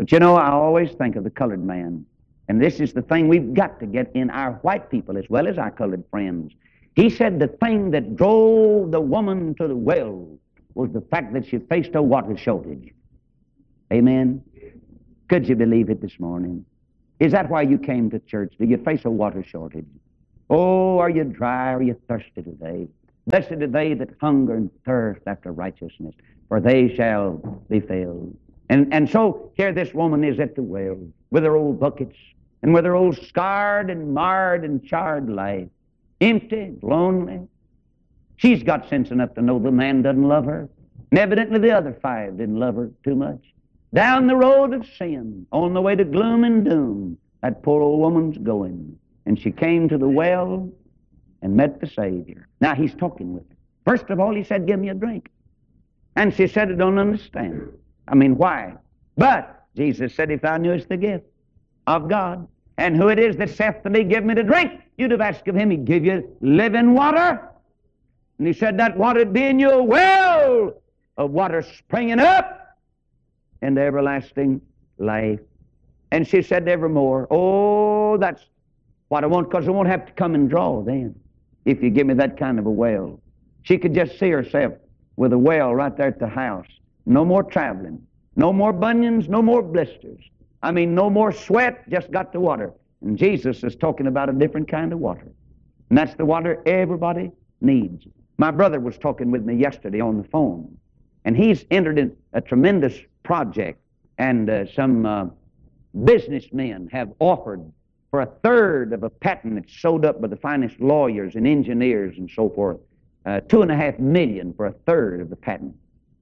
But you know, I always think of the colored man. And this is the thing we've got to get in our white people as well as our colored friends. He said the thing that drove the woman to the well was the fact that she faced a water shortage. Amen? Could you believe it this morning? Is that why you came to church? Do you face a water shortage? Oh, are you dry? Are you thirsty today? Blessed are they that hunger and thirst after righteousness, for they shall be filled. And so here this woman is at the well with her old buckets and with her old scarred and marred and charred life, empty, lonely. She's got sense enough to know the man doesn't love her. And evidently the other five didn't love her too much. Down the road of sin, on the way to gloom and doom, that poor old woman's going. And she came to the well and met the Savior. Now he's talking with her. First of all, he said, give me a drink. And she said, I don't understand. I mean, why? But Jesus said, if thou knewest the gift of God, and who it is that saith to thee, give me to drink, you'd have asked of him, he'd give you living water. And he said, that water'd be in your well of water springing up into everlasting life. And she said evermore, oh, that's what I want, because I won't have to come and draw then, if you give me that kind of a well. She could just see herself with a well right there at the house. No more traveling. No more bunions, no more blisters. I mean, no more sweat, just got the water. And Jesus is talking about a different kind of water. And that's the water everybody needs. My brother was talking with me yesterday on the phone, and he's entered in a tremendous project, and some businessmen have offered for a third of a patent that's sewed up by the finest lawyers and engineers and so forth, $2.5 million for a third of the patent.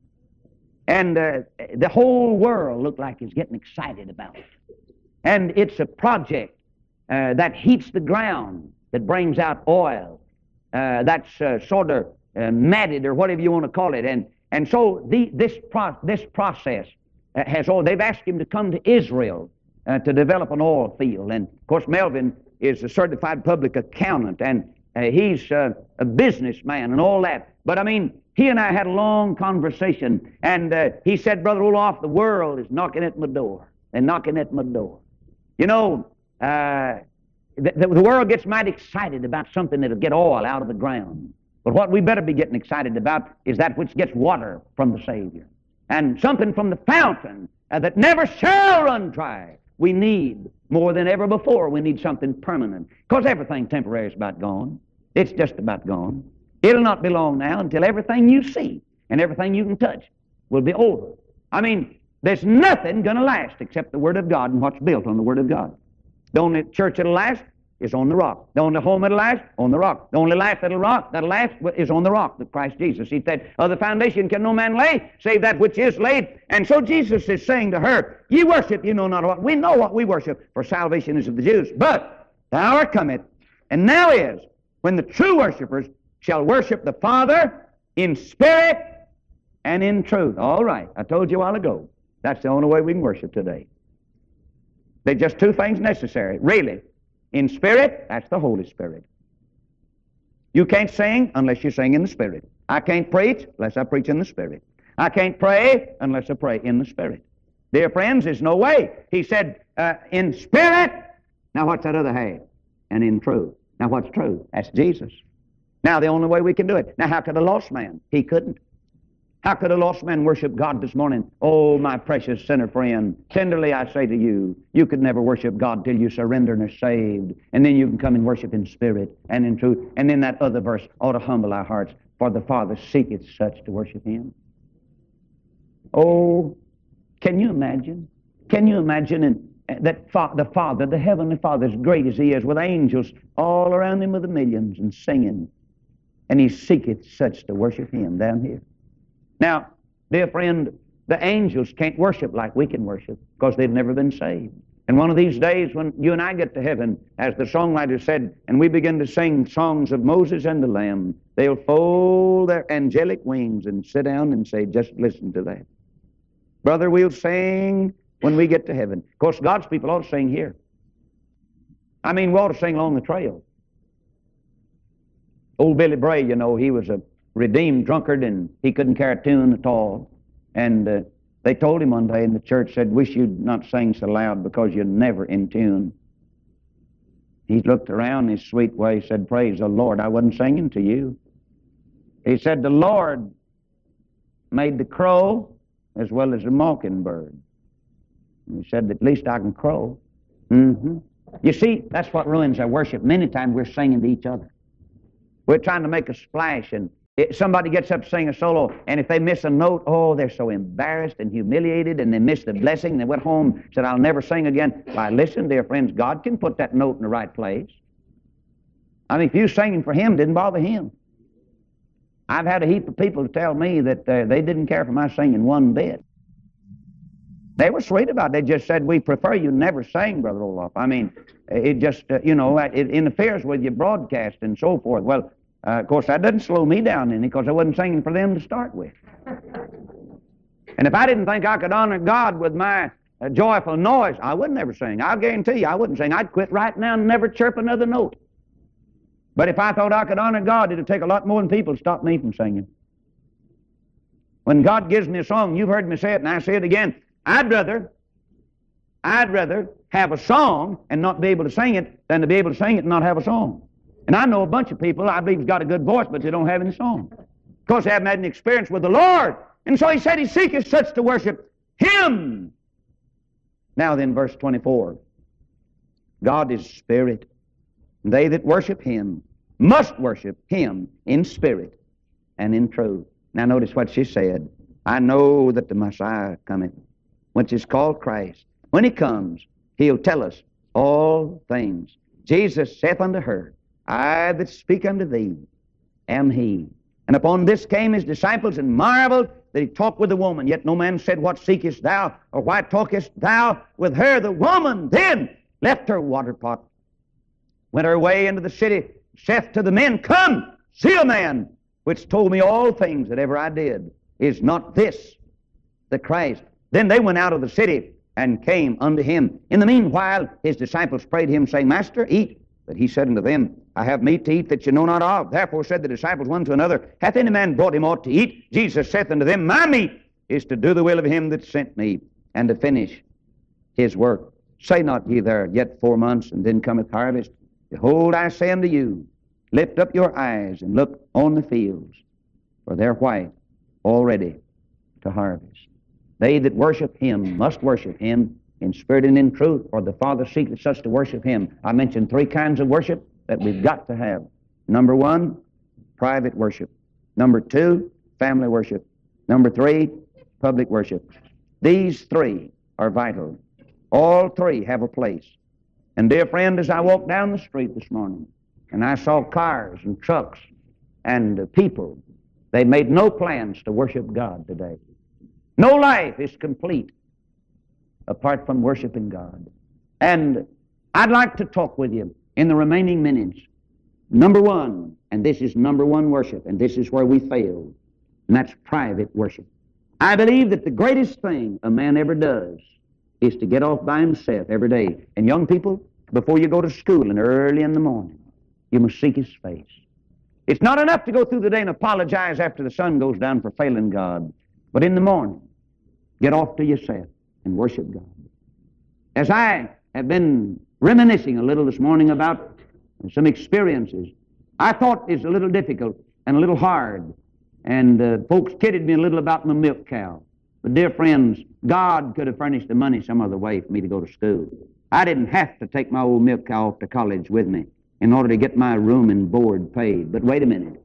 And the whole world looked like it's getting excited about it. And it's a project that heats the ground, that brings out oil, that's sort of matted or whatever you want to call it. And so this process has all. They've asked him to come to Israel to develop an oil field. And of course, Melvin is a certified public accountant, and he's a businessman and all that. But I mean, he and I had a long conversation, and he said, Brother Olaf, the world is knocking at my door. They're knocking at my door. You know, the world gets mighty excited about something that'll get oil out of the ground. But what we better be getting excited about is that which gets water from the Savior. And something from the fountain that never shall run dry. We need, more than ever before, we need something permanent. Because everything temporary is about gone. It's just about gone. It'll not be long now until everything you see and everything you can touch will be over. I mean, there's nothing going to last except the Word of God and what's built on the Word of God. The only church that'll last is on the rock. The only home that'll last, on the rock. The only life that'll last is on the rock, the Christ Jesus. He said, other foundation can no man lay, save that which is laid. And so Jesus is saying to her, ye worship, you know not what. We know what we worship, for salvation is of the Jews. But the hour cometh, and now is, when the true worshipers shall worship the Father in spirit and in truth. All right, I told you a while ago, that's the only way we can worship today. There's just two things necessary, really. In spirit, that's the Holy Spirit. You can't sing unless you sing in the Spirit. I can't preach unless I preach in the Spirit. I can't pray unless I pray in the Spirit. Dear friends, there's no way. He said, in spirit. Now what's that other half? And in truth. Now what's truth? That's Jesus. Now the only way we can do it. Now how could a lost man? He couldn't. How could a lost man worship God this morning? Oh, my precious sinner friend, tenderly I say to you, you could never worship God till you surrender and are saved. And then you can come and worship in spirit and in truth. And then that other verse ought to humble our hearts, for the Father seeketh such to worship Him. Oh, can you imagine? Can you imagine that the Father, the Heavenly Father, as great as He is, with angels all around Him with the millions and singing, and He seeketh such to worship Him down here. Now, dear friend, the angels can't worship like we can worship because they've never been saved. And one of these days when you and I get to heaven, as the songwriter said, and we begin to sing songs of Moses and the Lamb, they'll fold their angelic wings and sit down and say, just listen to that. Brother, we'll sing when we get to heaven. Of course, God's people ought to sing here. I mean, we ought to sing along the trail. Old Billy Bray, you know, he was a redeemed drunkard, and he couldn't carry a tune at all. And They told him one day in the church, said, wish you'd not sing so loud because you're never in tune. He looked around in his sweet way, said, praise the Lord, I wasn't singing to you. He said, the Lord made the crow as well as the mockingbird. And he said, at least I can crow. You see, that's what ruins our worship. Many times we're singing to each other. We're trying to make a splash, and somebody gets up to sing a solo, and if they miss a note, oh, they're so embarrassed and humiliated, and they miss the blessing. They went home, said, I'll never sing again. Why, listen, dear friends, God can put that note in the right place. I mean, if you singing for Him, it didn't bother Him. I've had a heap of people tell me that they didn't care for my singing one bit. They were sweet about it. They just said, we prefer you never sing, Brother Olaf. I mean, it just, it interferes with your broadcast and so forth. Well, of course, that doesn't slow me down any, because I wasn't singing for them to start with. And if I didn't think I could honor God with my joyful noise, I would never sing. I'll guarantee you I wouldn't sing. I'd quit right now and never chirp another note. But if I thought I could honor God, it would take a lot more than people to stop me from singing. When God gives me a song, you've heard me say it, and I say it again, I'd rather have a song and not be able to sing it than to be able to sing it and not have a song. And I know a bunch of people I believe has got a good voice, but they don't have any song, because they haven't had any experience with the Lord. And so He said He seeketh such to worship Him. Now then, verse 24. God is spirit, and they that worship Him must worship Him in spirit and in truth. Now notice what she said. I know that the Messiah cometh, which is called Christ. When He comes, He'll tell us all things. Jesus saith unto her, I that speak unto thee am He. And upon this came His disciples, and marveled that He talked with the woman. Yet no man said, what seekest thou, or why talkest thou with her? The woman then left her water pot, went her way into the city, saith to the men, come, see a man which told me all things that ever I did. Is not this the Christ? Then they went out of the city and came unto Him. In the meanwhile, His disciples prayed Him, saying, Master, eat. But He said unto them, I have meat to eat that you know not of. Therefore said the disciples one to another, hath any man brought Him aught to eat? Jesus saith unto them, my meat is to do the will of Him that sent me, and to finish His work. Say not ye there, yet 4 months, and then cometh harvest. Behold, I say unto you, lift up your eyes, and look on the fields, for they're white, already to harvest. They that worship Him must worship Him in spirit and in truth, for the Father seeketh such to worship Him. I mentioned 3 kinds of worship that we've got to have. Number 1, private worship. Number 2, family worship. Number 3, public worship. These 3 are vital. All 3 have a place. And dear friend, as I walked down the street this morning, and I saw cars and trucks and people, they made no plans to worship God today. No life is complete apart from worshiping God. And I'd like to talk with you in the remaining minutes. Number 1, and this is number 1 worship, and this is where we fail, and that's private worship. I believe that the greatest thing a man ever does is to get off by himself every day. And young people, before you go to school and early in the morning, you must seek His face. It's not enough to go through the day and apologize after the sun goes down for failing God, but in the morning, get off to yourself and worship God. As I have been reminiscing a little this morning about some experiences I thought is a little difficult and a little hard, and folks kidded me a little about my milk cow. But dear friends, God could have furnished the money some other way for me to go to school. I didn't have to take my old milk cow off to college with me in order to get my room and board paid. But wait a minute.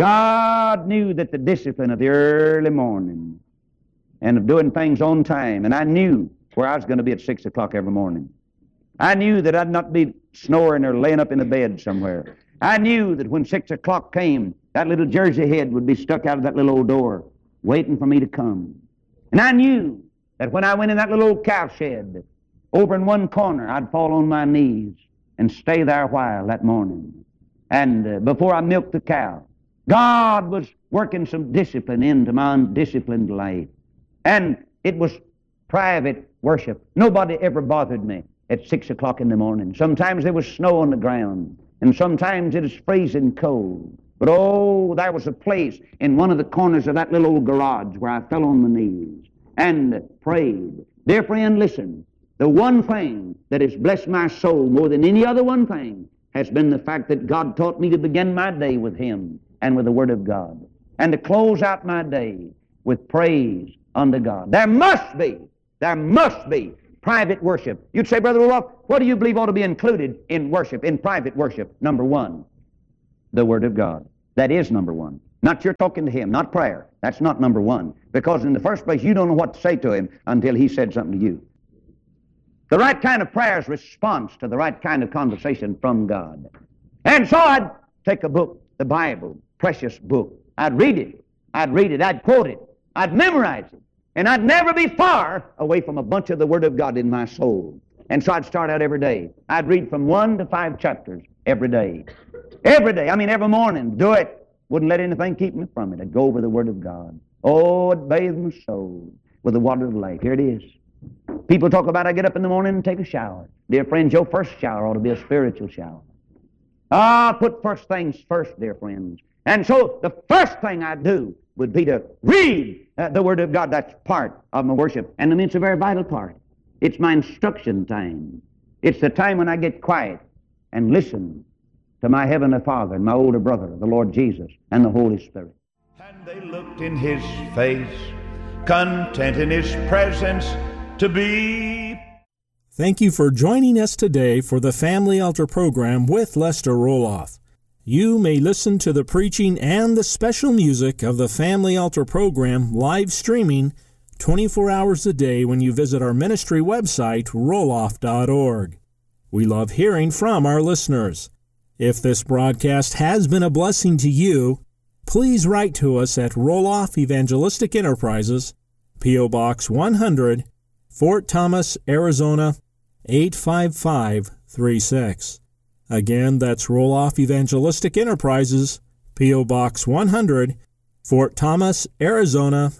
God knew that the discipline of the early morning and of doing things on time, and I knew where I was going to be at 6 o'clock every morning. I knew that I'd not be snoring or laying up in a bed somewhere. I knew that when 6 o'clock came, that little Jersey head would be stuck out of that little old door, waiting for me to come. And I knew that when I went in that little old cow shed, over in one corner, I'd fall on my knees and stay there a while that morning. And before I milked the cow, God was working some discipline into my undisciplined life. And it was private worship. Nobody ever bothered me at 6 o'clock in the morning. Sometimes there was snow on the ground, and sometimes it was freezing cold. But oh, there was a place in one of the corners of that little old garage where I fell on my knees, and prayed. Dear friend, listen. The one thing that has blessed my soul more than any other one thing has been the fact that God taught me to begin my day with Him and with the Word of God, and to close out my day with praise unto God. There must be private worship. You'd say, Brother Roloff, what do you believe ought to be included in worship, in private worship? Number one, the Word of God. That is number one. Not your talking to Him, not prayer. That's not number one. Because in the first place, you don't know what to say to Him until He said something to you. The right kind of prayer is response to the right kind of conversation from God. And so I'd take a book, the Bible, precious book. I'd read it. I'd quote it. I'd memorize it. And I'd never be far away from a bunch of the Word of God in my soul. And so I'd start out every day. I'd read from 1 to 5 chapters every day. Every day. I mean, every morning. Do it. Wouldn't let anything keep me from it. I'd go over the Word of God. Oh, it bathed my soul with the water of life. Here it is. People talk about I get up in the morning and take a shower. Dear friends, your first shower ought to be a spiritual shower. Put first things first, dear friends. And so the first thing I do would be to read the Word of God. That's part of my worship. And I mean, it's a very vital part. It's my instruction time. It's the time when I get quiet and listen to my Heavenly Father and my older brother, the Lord Jesus, and the Holy Spirit. And they looked in His face, content in His presence to be. Thank you for joining us today for the Family Altar program with Lester Roloff. You may listen to the preaching and the special music of the Family Altar program live streaming 24 hours a day when you visit our ministry website, roloff.org. We love hearing from our listeners. If this broadcast has been a blessing to you, please write to us at Roloff Evangelistic Enterprises, P.O. Box 100, Fort Thomas, Arizona, 85536. Again, that's Roloff Evangelistic Enterprises, P.O. Box 100, Fort Thomas, Arizona,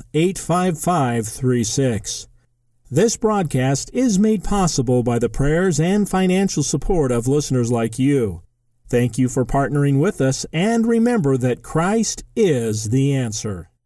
85536. This broadcast is made possible by the prayers and financial support of listeners like you. Thank you for partnering with us, and remember that Christ is the answer.